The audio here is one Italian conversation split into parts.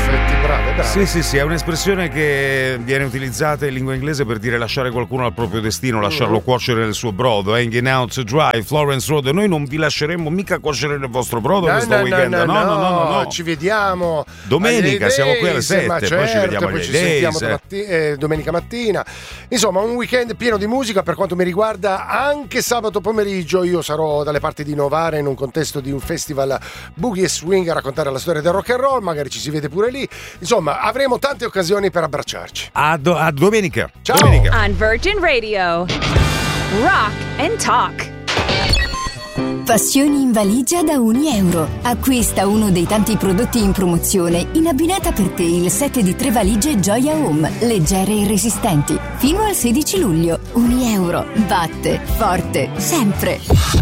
effetti, bravo. Sì, è un'espressione che viene utilizzata in lingua inglese per dire lasciare qualcuno al proprio destino, lasciarlo cuocere nel suo brodo. Hanging out to dry, Florence Road. Noi non vi lasceremo mica cuocere nel vostro brodo questo weekend. No. Ci vediamo domenica, siamo qui alle 7, certo, poi ci vediamo poi ci sentiamo domenica mattina. Insomma, un weekend pieno di musica per quanto mi riguarda. Anche sabato pomeriggio io sarò dalle parti di Novara in un contesto di un festival boogie e swing a raccontare la storia del rock and roll, magari ci si vede pure lì. Insomma, avremo tante occasioni per abbracciarci. A domenica. Ciao. Domenica. On Virgin Radio, Rock and Talk. Passioni in valigia da €1. Acquista uno dei tanti prodotti in promozione in abbinata per te il set di 3 valigie Gioia Home, leggere e resistenti. Fino al 16 luglio. €1. Batte forte sempre.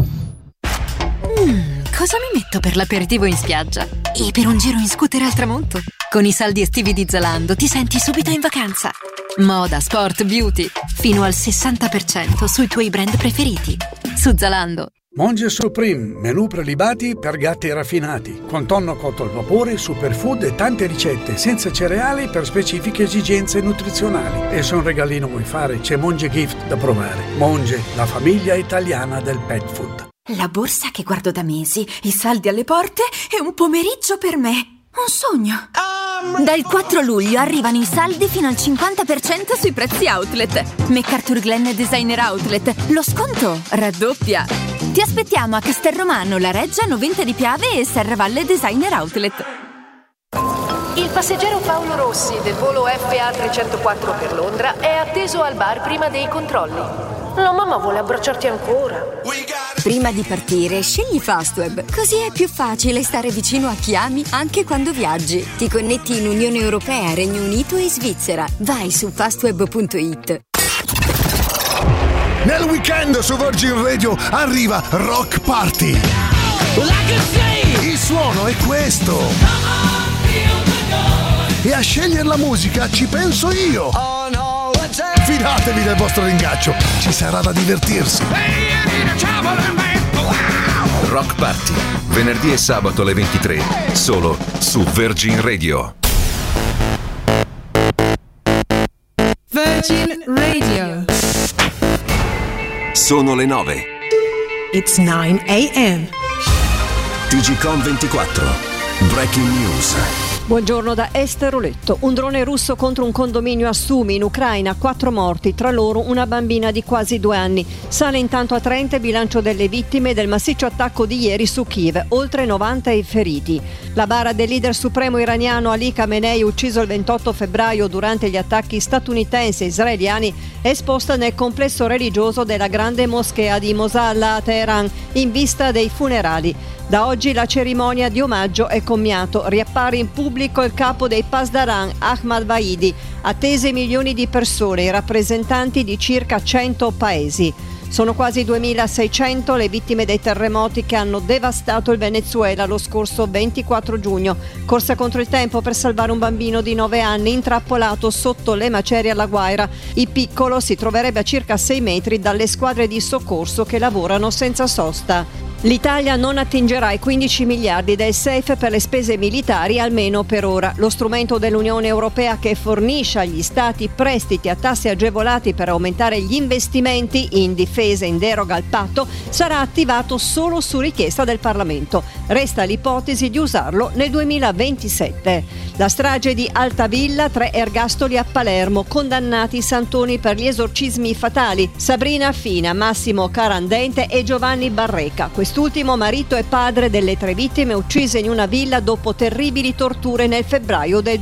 Cosa mi metto per l'aperitivo in spiaggia? E per un giro in scooter al tramonto? Con i saldi estivi di Zalando ti senti subito in vacanza. Moda, sport, beauty. Fino al 60% sui tuoi brand preferiti. Su Zalando. Monge Supreme, menù prelibati per gatti raffinati, con tonno cotto al vapore, superfood e tante ricette, senza cereali per specifiche esigenze nutrizionali. E se un regalino vuoi fare, c'è Monge Gift da provare. Monge, la famiglia italiana del pet food. La borsa che guardo da mesi, i saldi alle porte e un pomeriggio per me. Un sogno. Dal 4 luglio arrivano i saldi fino al 50% sui prezzi outlet. MacArthur Glen Designer Outlet. Lo sconto raddoppia. Ti aspettiamo a Castelromano, La Reggia, Noventa di Piave e Serravalle Designer Outlet. Il passeggero Paolo Rossi del volo FA 304 per Londra è atteso al bar prima dei controlli. La mamma vuole abbracciarti ancora. Prima di partire, scegli Fastweb. Così è più facile stare vicino a chi ami anche quando viaggi. Ti connetti in Unione Europea, Regno Unito e Svizzera. Vai su fastweb.it. Nel weekend su Virgin Radio arriva Rock Party. Il suono è questo. E a scegliere la musica ci penso io. Fidatevi del vostro ringaccio, ci sarà da divertirsi. Rock Party, venerdì e sabato alle 23, solo su Virgin Radio. Virgin Radio. Sono le 9. It's 9 a.m. TGcom 24. Breaking news. Buongiorno da Esther Oletto. Un drone russo contro un condominio a Sumi in Ucraina, 4 morti, tra loro una bambina di quasi 2 anni. Sale intanto a 30 il bilancio delle vittime del massiccio attacco di ieri su Kiev, oltre 90 i feriti. La bara del leader supremo iraniano Ali Khamenei, ucciso il 28 febbraio durante gli attacchi statunitensi e israeliani, è esposta nel complesso religioso della grande moschea di Mosalla a Teheran, in vista dei funerali. Da oggi la cerimonia di omaggio è commiato. Riappare in pubblico il capo dei Pasdaran, Ahmad Vahidi. Attese milioni di persone, i rappresentanti di circa 100 paesi. Sono quasi 2.600 le vittime dei terremoti che hanno devastato il Venezuela lo scorso 24 giugno. Corsa contro il tempo per salvare un bambino di 9 anni intrappolato sotto le macerie alla Guaira. Il piccolo si troverebbe a circa 6 metri dalle squadre di soccorso che lavorano senza sosta. L'Italia non attingerà i 15 miliardi del SAFE per le spese militari, almeno per ora. Lo strumento dell'Unione Europea che fornisce agli Stati prestiti a tassi agevolati per aumentare gli investimenti in difesa in deroga al patto sarà attivato solo su richiesta del Parlamento. Resta l'ipotesi di usarlo nel 2027. La strage di Altavilla, 3 ergastoli a Palermo, condannati i santoni per gli esorcismi fatali. Sabrina Fina, Massimo Carandente e Giovanni Barreca. Quest'ultimo marito e padre delle 3 vittime uccise in una villa dopo terribili torture nel febbraio del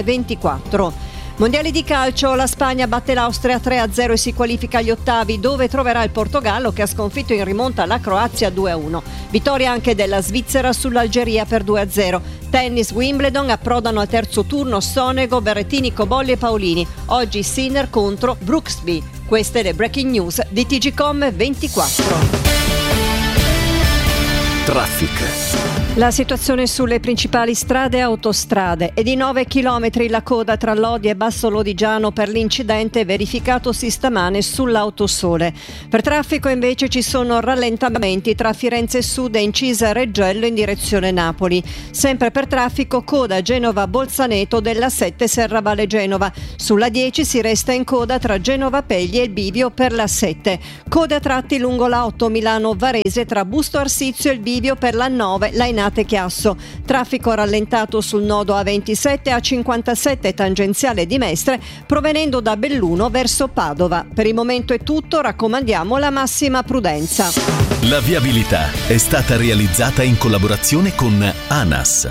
2024. Mondiali di calcio, la Spagna batte l'Austria 3-0 e si qualifica agli ottavi, dove troverà il Portogallo che ha sconfitto in rimonta la Croazia 2-1. Vittoria anche della Svizzera sull'Algeria per 2-0. Tennis, Wimbledon, approdano al terzo turno Sonego, Berrettini, Cobolli e Paolini. Oggi Sinner contro Brooksby. Queste le breaking news di TGcom 24. Traffic. La situazione sulle principali strade e autostrade è di 9 chilometri la coda tra Lodi e Basso Lodigiano per l'incidente verificatosi stamane sull'Autosole. Per traffico invece ci sono rallentamenti tra Firenze Sud e Incisa Reggello in direzione Napoli. Sempre per traffico coda Genova-Bolzaneto della 7 Serravalle Genova. Sulla 10 si resta in coda tra Genova Pegli e il bivio per la 7. Code a tratti lungo la 8 Milano-Varese tra Busto Arsizio e il bivio per la 9 Lainate Chiasso. Traffico rallentato sul nodo A27 a 57 tangenziale di Mestre provenendo da Belluno verso Padova. Per il momento è tutto, raccomandiamo la massima prudenza. La viabilità è stata realizzata in collaborazione con ANAS.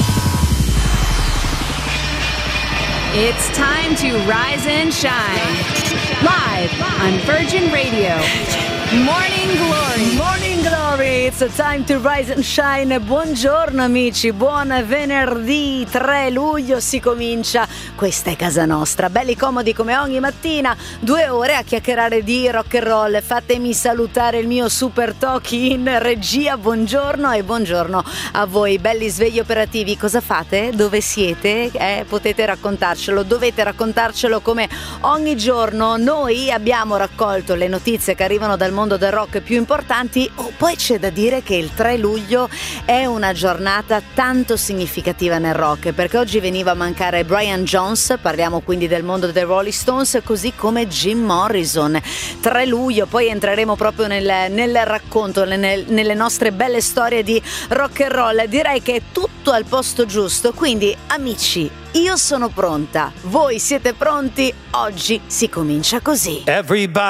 It's time to rise and shine. Live on Virgin Radio. Morning Glory. Morning Glory, it's a time to rise and shine. Buongiorno amici, buon venerdì 3 luglio si comincia. Questa è casa nostra, belli comodi come ogni mattina, 2 ore a chiacchierare di rock and roll. Fatemi salutare il mio super Toki in regia, buongiorno e buongiorno a voi, belli svegli operativi. Cosa fate? Dove siete? Potete raccontarcelo, dovete raccontarcelo come ogni giorno. Noi abbiamo raccolto le notizie che arrivano dal mondo del rock più importanti. Poi c'è da dire che il 3 luglio è una giornata tanto significativa nel rock, perché oggi veniva a mancare Brian Jones, parliamo quindi del mondo dei Rolling Stones, così come Jim Morrison. 3 luglio, poi entreremo proprio nel racconto, nelle nostre belle storie di rock and roll. Direi che è tutto al posto giusto, quindi amici, io sono pronta, voi siete pronti? Oggi si comincia così. Everybody